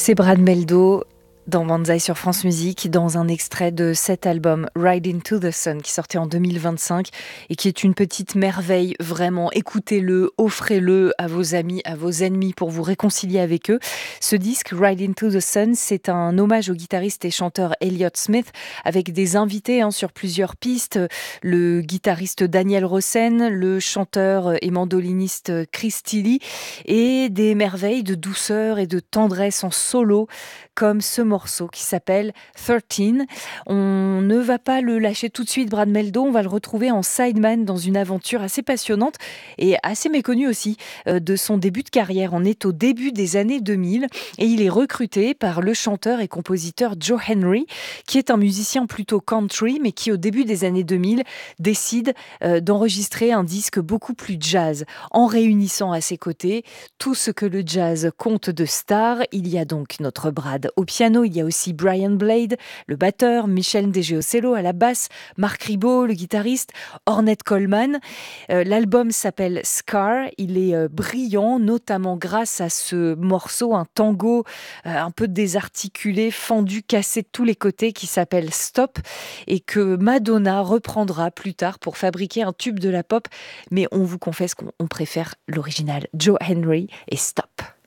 C'est Brad Meldo dans Banzai sur France Musique, dans un extrait de cet album Ride Into the Sun qui sortait en 2025 et qui est une petite merveille, vraiment. Écoutez-le, offrez-le à vos amis, à vos ennemis pour vous réconcilier avec eux. Ce disque Ride Into the Sun, c'est un hommage au guitariste et chanteur Elliott Smith avec des invités sur plusieurs pistes. Le guitariste Daniel Rossen, le chanteur et mandoliniste Chris Tilly et des merveilles de douceur et de tendresse en solo comme ce morceau qui s'appelle 13. On ne va pas le lâcher tout de suite, Brad Meldo, on va le retrouver en sideman dans une aventure assez passionnante et assez méconnue aussi de son début de carrière. On est au début des années 2000 et il est recruté par le chanteur et compositeur Joe Henry, qui est un musicien plutôt country, mais qui au début des années 2000 décide d'enregistrer un disque beaucoup plus jazz, en réunissant à ses côtés tout ce que le jazz compte de stars. Il y a donc notre Brad au piano, il y a aussi Brian Blade, le batteur, Michel Ndegeocello à la basse, Marc Ribot, le guitariste, Ornette Coleman. L'album s'appelle Scar, il est brillant, notamment grâce à ce morceau, un tango un peu désarticulé, fendu, cassé de tous les côtés, qui s'appelle Stop, et que Madonna reprendra plus tard pour fabriquer un tube de la pop, mais on vous confesse qu'on préfère l'original, Joe Henry et Stop.